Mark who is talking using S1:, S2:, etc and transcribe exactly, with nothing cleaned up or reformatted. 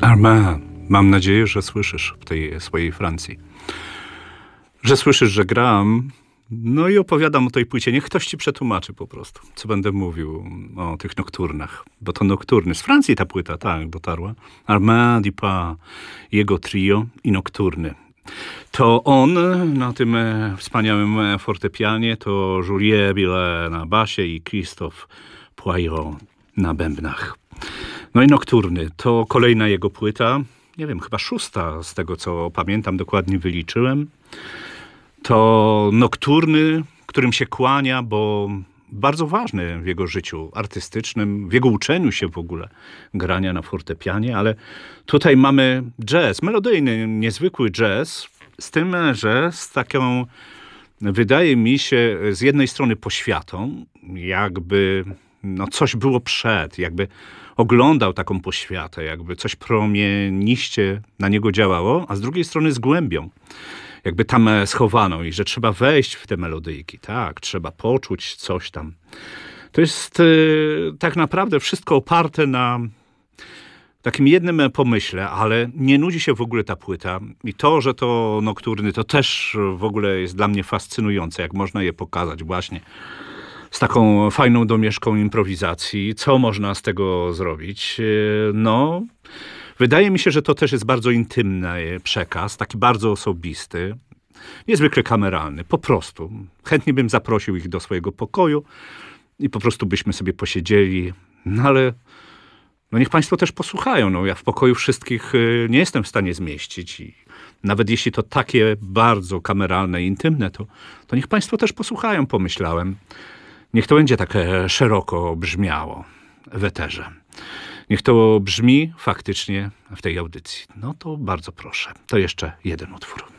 S1: Armand, mam nadzieję, że słyszysz w tej swojej Francji. Że słyszysz, że gram, no i opowiadam o tej płycie. Niech ktoś ci przetłumaczy po prostu, co będę mówił o tych nokturnach. Bo to nokturny. Z Francji ta płyta, tak, dotarła. Armand Dupin, jego trio i nokturny. To on na tym wspaniałym fortepianie, to Julien Billet na basie i Christophe Poirot na bębnach. No i nokturny, to kolejna jego płyta, nie wiem, chyba szósta z tego, co pamiętam, dokładnie wyliczyłem. To nokturny, którym się kłania, bo bardzo ważny w jego życiu artystycznym, w jego uczeniu się w ogóle grania na fortepianie, ale tutaj mamy jazz, melodyjny, niezwykły jazz, z tym, że z taką, wydaje mi się, z jednej strony poświatą, jakby no coś było przed, jakby oglądał taką poświatę, jakby coś promieniście na niego działało, a z drugiej strony z głębią, jakby tam schowaną i że trzeba wejść w te melodyjki, tak, trzeba poczuć coś tam. To jest y, tak naprawdę wszystko oparte na takim jednym pomyśle, ale nie nudzi się w ogóle ta płyta. I to, że to nokturny, to też w ogóle jest dla mnie fascynujące, jak można je pokazać właśnie z taką fajną domieszką improwizacji. Co można z tego zrobić? No, wydaje mi się, że to też jest bardzo intymny przekaz, taki bardzo osobisty, niezwykle kameralny, po prostu. Chętnie bym zaprosił ich do swojego pokoju i po prostu byśmy sobie posiedzieli, no ale no niech państwo też posłuchają. No, ja w pokoju wszystkich nie jestem w stanie zmieścić i nawet jeśli to takie bardzo kameralne i intymne, to, to niech państwo też posłuchają, pomyślałem. Niech to będzie tak szeroko brzmiało w eterze. Niech to brzmi faktycznie w tej audycji. No to bardzo proszę. To jeszcze jeden utwór.